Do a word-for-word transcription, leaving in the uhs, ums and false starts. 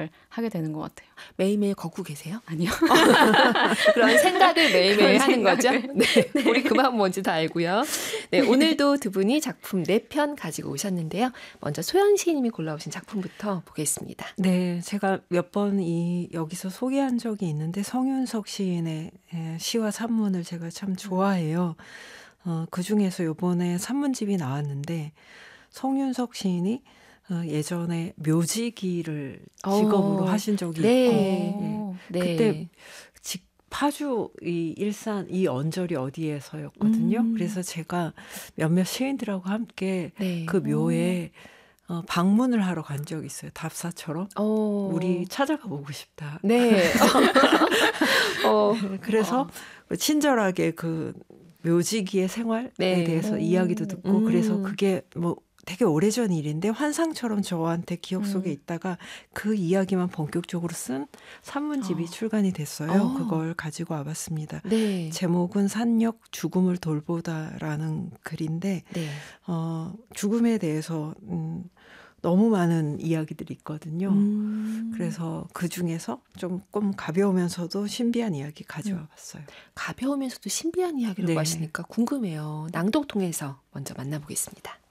생각을 하게 되는 것 같아요. 매일매일 걷고 계세요? 아니요. 그런 생각을 매일매일 하는 생각을. 거죠? 네, 네. 우리 그 마음 뭔지 다 알고요. 네, 오늘도 두 분이 작품 네 편 가지고 오셨는데요. 먼저 소연 시인님이 골라오신 작품부터 보겠습니다. 네, 제가 몇 번 이 여기서 소개한 적이 있는데 성윤석 시인의 시와 산문을 제가 참 좋아해요. 어, 그중에서 이번에 산문집이 나왔는데 성윤석 시인이 어, 예전에 묘지기를 직업으로 어, 하신 적이 네. 있고 네. 그때 직, 파주 이 일산 이 언저리 어디에서였거든요. 음. 그래서 제가 몇몇 시인들하고 함께 네. 그 묘에 어, 방문을 하러 간 적이 있어요. 답사처럼. 어. 우리 찾아가 보고 싶다. 네. 어. 그래서 어. 친절하게 그 묘지기의 생활에 네. 대해서 오. 이야기도 듣고 음. 그래서 그게 뭐 되게 오래전 일인데 환상처럼 저한테 기억 속에 음. 있다가 그 이야기만 본격적으로 쓴 산문집이 어. 출간이 됐어요. 어. 그걸 가지고 와봤습니다. 네. 제목은 산역 죽음을 돌보다라는 글인데 네. 어, 죽음에 대해서 음, 너무 많은 이야기들이 있거든요. 음. 그래서 그 중에서 조금 가벼우면서도 신비한 이야기 가져와 봤어요. 가벼우면서도 신비한 이야기라고 네. 하시니까 궁금해요. 낭독 통해서 먼저 만나보겠습니다.